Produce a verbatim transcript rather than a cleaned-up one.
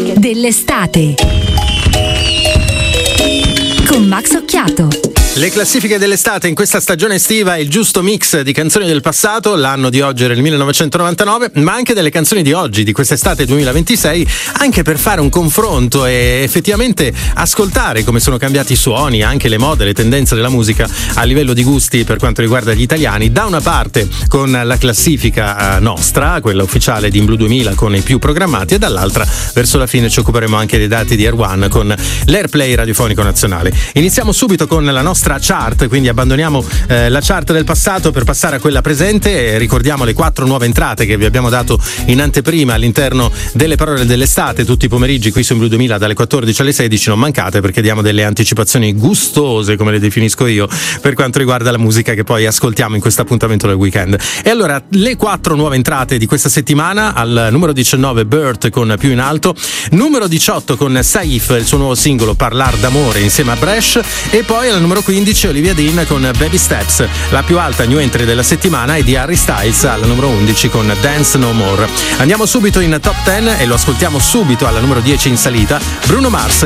dell'estate con Max Occhiato. Le classifiche dell'estate in questa stagione estiva, il giusto mix di canzoni del passato. L'anno di oggi era il millenovecentonovantanove, ma anche delle canzoni di oggi, di quest'estate duemilaventisei, anche per fare un confronto e effettivamente ascoltare come sono cambiati i suoni, anche le mode, le tendenze della musica a livello di gusti per quanto riguarda gli italiani. Da una parte con la classifica nostra, quella ufficiale di In Blue duemila con i più programmati, e dall'altra verso la fine ci occuperemo anche dei dati di Air One con l'Airplay radiofonico nazionale. Iniziamo subito con la nostra chart, quindi abbandoniamo eh, la chart del passato per passare a quella presente e ricordiamo le quattro nuove entrate che vi abbiamo dato in anteprima all'interno delle parole dell'estate tutti i pomeriggi qui su In Blue duemila dalle quattordici alle sedici. Non mancate, perché diamo delle anticipazioni gustose, come le definisco io, per quanto riguarda la musica che poi ascoltiamo in questo appuntamento del weekend. E allora le quattro nuove entrate di questa settimana: al numero diciannove Burt con Più in alto, numero diciotto con Saif, il suo nuovo singolo Parlar d'amore insieme a Bresh, e poi al numero quindici Olivia Dean con Baby Steps. La più alta new entry della settimana è di Harry Styles al numero undici con Dance No More. Andiamo subito in top dieci e lo ascoltiamo subito alla numero dieci in salita, Bruno Mars